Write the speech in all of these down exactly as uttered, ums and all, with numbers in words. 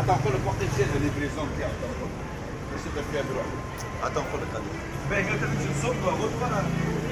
تنقول لك وقت تجي لي بريزون تاعو تنقول باش تبدا فيها بروحك. عاد تنقول لك هذا. باهي قلت لك نمشي نصب غدوه.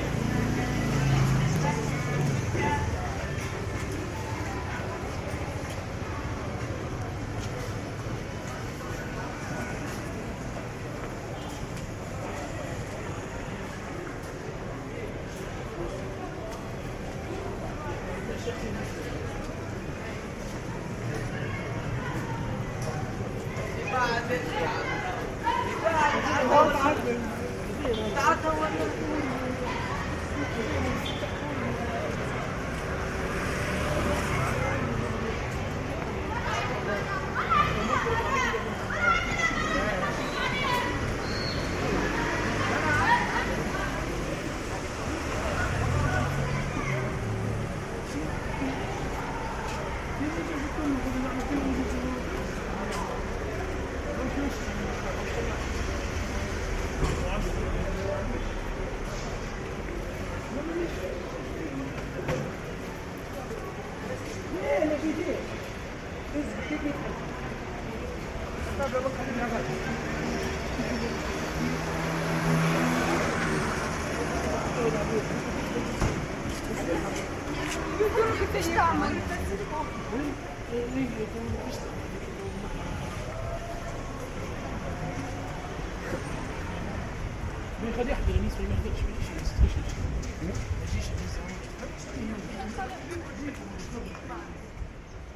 غادي يحضر الناس ما يحضرش ما يجيش ما يجيش